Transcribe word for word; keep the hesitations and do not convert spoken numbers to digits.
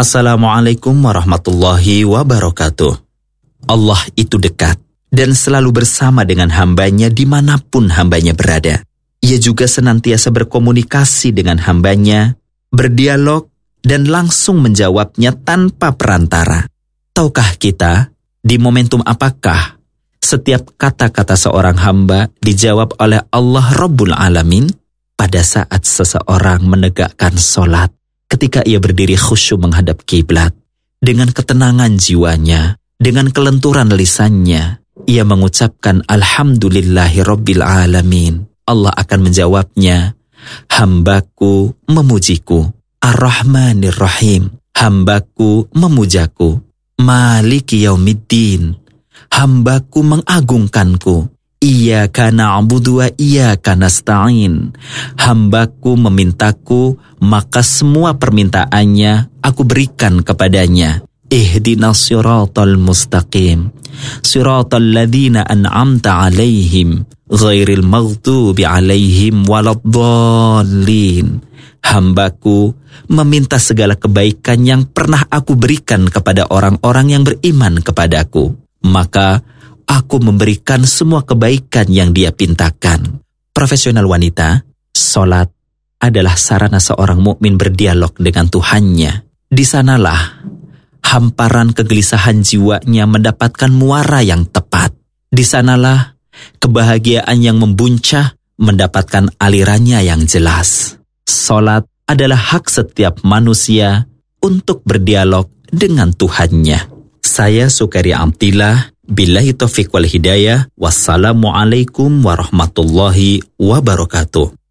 Assalamualaikum warahmatullahi wabarakatuh. Allah itu dekat dan selalu bersama dengan hambanya dimanapun hambanya berada. Ia juga senantiasa berkomunikasi dengan hambanya, berdialog, dan langsung menjawabnya tanpa perantara. Tahukah kita, di momentum apakah setiap kata-kata seorang hamba dijawab oleh Allah Rabbul Alamin? Pada saat seseorang menegakkan sholat, ketika ia berdiri khusyuk menghadap kiblat, dengan ketenangan jiwanya, dengan kelenturan lisannya, ia mengucapkan Alhamdulillahi Rabbil Alamin. Allah akan menjawabnya, hambaku memujiku, Ar-Rahmanir Rahim, hambaku memujaku, Maliki Yaumiddin, hambaku mengagungkanku, Iyyaka na'budu wa iyyaka nasta'in, hambaku memintaku, maka semua permintaannya aku berikan kepadanya. Ihdinas siratal mustaqim, siratal ladzina an'amta alaihim, ghairil maghdubi alaihim waladdallin. Hambaku meminta segala kebaikan yang pernah aku berikan kepada orang-orang yang beriman kepadaku, maka aku memberikan semua kebaikan yang dia pintakan. Profesional wanita, sholat adalah sarana seorang mukmin berdialog dengan Tuhannya. Di sanalah hamparan kegelisahan jiwanya mendapatkan muara yang tepat. Di sanalah kebahagiaan yang membuncah mendapatkan alirannya yang jelas. Sholat adalah hak setiap manusia untuk berdialog dengan Tuhannya. Saya Sukaria Amtillah, billahi taufiq wal hidayah, wassalamualaikum warahmatullahi wabarakatuh.